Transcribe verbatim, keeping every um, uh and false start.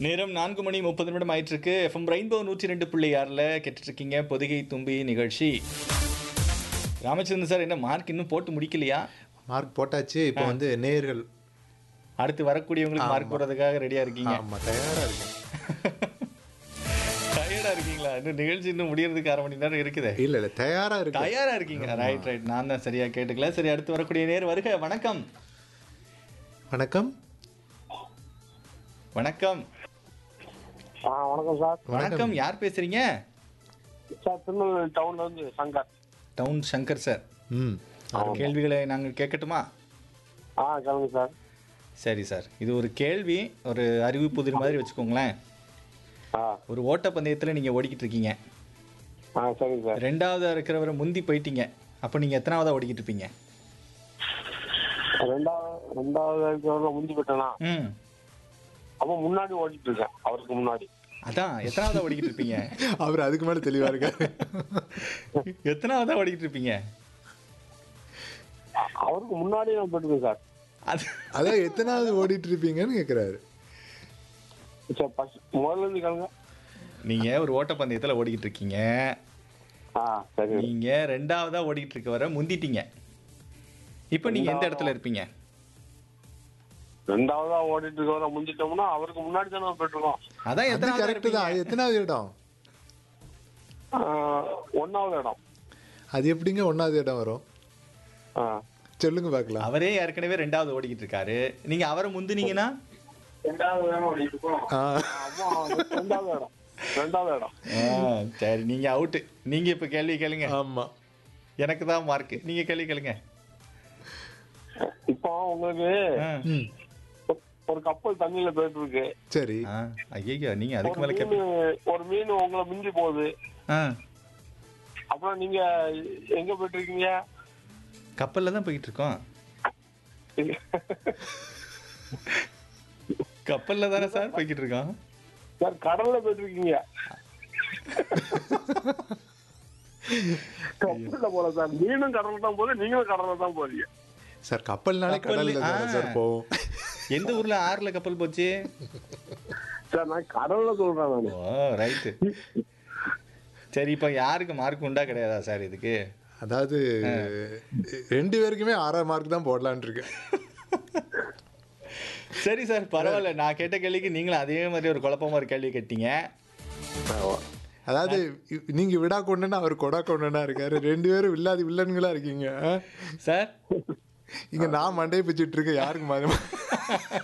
நேரம் நான்கு மணி முப்பது நிமிடம் ஆயிட்டு இருக்கு. எஃப்எம் ரெயின்போ நூற்றி ரெண்டு புள்ளி ஆறில் கேட்டுட்டு இருக்கீங்க பொதிகை தும்பி நிகழ்ச்சி. ராமச்சந்திரன் சார், என்ன மார்க் இன்னும் போட்டு முடிக்கலையா? மார்க் போட்டாச்சு. இப்போ வந்து நேயர்கள் அடுத்து வரக்கூடியவங்களுக்கு மார்க் போடுறதுக்காக ரெடியா இருக்கீங்க? ஆமா, தயாரா இருக்கேன். டயர்டா இருக்கீங்களா? இன்னும் நிகழ்ச்சி இன்னும் முடியறதுக்கு அரை மணி நேரம் இருக்குது. இல்ல இல்ல தயாரா இருக்கு. தயாரா இருக்கீங்க. ரைட் ரைட் நான் தான் சரியா கேட்டுக்கல. சரி, அடுத்து வரக்கூடிய நேர் வருக. வணக்கம். வணக்கம் வணக்கம் ஆ வணக்கம் சார். வணக்கம். யார் பேசுறீங்க? சார் திருநெல்வேலி டவுன்ல இருந்து சங்கர். Down Shankar sir. ம் கேள்விகளை நாங்கள் கேட்கட்டுமா? ஆ கேளுங்க சார். சரி சார், இது ஒரு கேள்வி, ஒரு அறிவு புதிர் மாதிரி வச்சுக்கோங்களேன். ஆ ஒரு ஓட்டப்பந்தயத்தில் நீங்கள் ஓடிக்கிட்டு இருக்கீங்க. ஆ சரிங்க சார். ரெண்டாவதாக இருக்கிறவரை முந்தி போயிட்டீங்க. அப்போ நீங்கள் எத்தனாவதாக ஓடிக்கிட்டு இருப்பீங்க? ரெண்டாவது ரெண்டாவது இருக்கிறவங்க முந்தி போயிட்டேனா? ம் அப்போ முன்னாடி ஓடிட்டு இருக்கேன், அவருக்கு முன்னாடி. அதான், எத்தனாவதாக ஓடிக்கிட்டு இருப்பீங்க? அவர் அதுக்கு மேல தெளிவா இருக்காரு. எத்தனாவதாக ஓடிக்கிட்டு இருப்பீங்க? அ- அவருக்கு முன்னாடி நான் போயிட்டுருக்கேன் சார். அது அதான் எத்தனாவது ஓடிட்டு இருப்பீங்கன்னு கேக்குறாரு. சார் ஃபர்ஸ்ட் முதல்ல இருந்து கேளுங்க. நீங்கள் ஒரு ஓட்டப்பந்தயத்தில் ஓடிக்கிட்டு இருக்கீங்க. ஆ சரி. நீங்கள் ரெண்டாவதாக ஓடிக்கிட்டு இருக்கவரை முந்திட்டீங்க. இப்போ நீங்கள் எந்த இடத்துல இருப்பீங்க? ரெண்டாவதா ஓடிட்டு இருக்கவரை முந்திட்டோம்னா அவருக்கு முன்னாடி தானே போயிட்டு இருக்கோம். அதான், அது எத்தனாவது கரெக்ட் தான். அது எத்தனாவது இடம்? ஆ, ஒண்ணாவது இடம். அது எப்படிங்க ஒன்னாவது இடம் வரும்? ஆ சொல்லுங்க பார்க்கலாம். அவரே ஏற்கனவே ரெண்டாவது ஓடிக்கிட்டு இருக்காரு. நீங்க அவரை முந்துனீங்கன்னா ரெண்டாவது இடம் ஓடிட்டு இருக்கோம். ஆ, அப்போ ரெண்டாவது இடம் ரெண்டாவது இடம். ஆ, சரி, நீங்க அவுட்டு. நீங்க இப்ப கேள்வி கேளுங்க. ஆமா. எனக்கு தான் மார்க். நீங்க கேள்வி கேளுங்க. இப்போ உங்களுக்கு ஆ. ம் ஒரு கப்பல் தண்ணியில போயிட்டு இருக்கு. சரி. ஆ, ஐயையோ, நீங்க அதுக்கு ஒரு மேல மீன் கேப்ப. ஒரு மீன் உங்களை மிஞ்சி போகுது. ஆ, அப்புறம் நீங்க எங்க போயிட்டு இருக்கீங்க? கப்பல்ல தான் போயிட்டு இருக்கோம். கப்பல்ல தானே சார் போய்கிட்டு இருக்கோம். சார் கடல்ல போயிட்டு இருக்கீங்க. கப்பல்ல போல சார். மீனும் கடல்ல தான் போகுது, நீங்களும் கடல்ல தான் போறீங்க. சார் கப்பல்னாலே கப்பல், கடல்ல தானே ஆ. சார் போவோம். எந்த ஊர்ல ஆறுல கப்பல் போச்சு? சார் நான் கடல்ல சொல்றேன் நானு. ஓ, ரைட்டு. சரி, இப்ப யாருக்கு மார்க் உண்டா கிடையாதா சார் இதுக்கு? அதாவது ரெண்டு பேருக்குமே ஆறாம் மார்க் தான் போடலான்னு இருக்கு. சரி சார், பரவாயில்ல. நான் கேட்ட கேள்விக்கு நீங்களும் அதே மாதிரி ஒரு குழப்பமா ஒரு கேள்வி கேட்டீங்க. அதாவது இ- நீங்க விடா கொண்டனா அவர் கொடா கொண்டனா இருக்காரு. ரெண்டு பேரும் வில்லாதி வில்லன்களா இருக்கீங்க. ஆ? சார், இங்க நான் மண்டையை பிச்சுட்டு இருக்கேன். யாருக்கு மாதிரி